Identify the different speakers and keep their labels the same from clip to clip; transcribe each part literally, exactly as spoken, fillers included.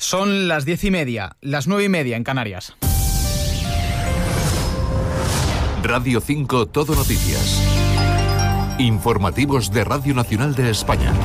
Speaker 1: Son las diez y media, las nueve y media en Canarias.
Speaker 2: Radio cinco Todo Noticias. Informativos de Radio Nacional de España.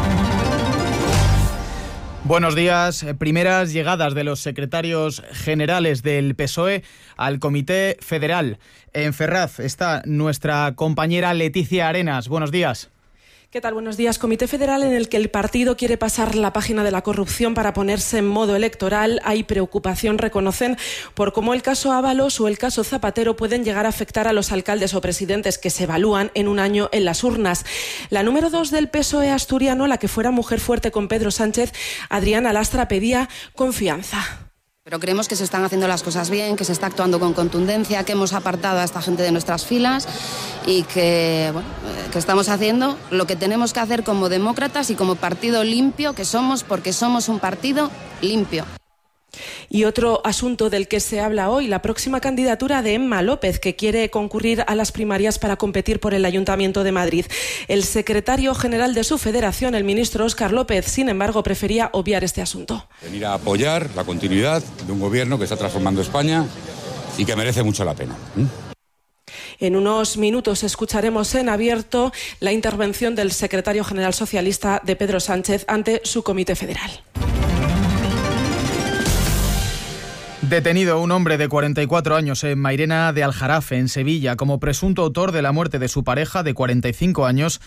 Speaker 1: Buenos días. Primeras llegadas de los secretarios generales del P S O E al Comité Federal. En Ferraz está nuestra compañera Leticia Arenas. Buenos días.
Speaker 3: ¿Qué tal? Buenos días. Comité Federal en el que el partido quiere pasar la página de la corrupción para ponerse en modo electoral. Hay preocupación, reconocen, por cómo el caso Ábalos o el caso Zapatero pueden llegar a afectar a los alcaldes o presidentes que se evalúan en un año en las urnas. La número dos del P S O E asturiano, la que fuera mujer fuerte con Pedro Sánchez, Adriana Lastra, pedía confianza.
Speaker 4: Pero creemos que se están haciendo las cosas bien, que se está actuando con contundencia, que hemos apartado a esta gente de nuestras filas y que, bueno, que estamos haciendo lo que tenemos que hacer como demócratas y como partido limpio que somos, porque somos un partido limpio.
Speaker 3: Y otro asunto del que se habla hoy, la próxima candidatura de Emma López, que quiere concurrir a las primarias para competir por el Ayuntamiento de Madrid. El secretario general de su federación, el ministro Óscar López, sin embargo, prefería obviar este asunto.
Speaker 5: Venir a apoyar la continuidad de un gobierno que está transformando España y que merece mucho la pena. ¿Mm?
Speaker 3: En unos minutos escucharemos en abierto la intervención del secretario general socialista de Pedro Sánchez ante su comité federal.
Speaker 1: Detenido un hombre de cuarenta y cuatro años en Mairena de Aljarafe, en Sevilla, como presunto autor de la muerte de su pareja de cuarenta y cinco años,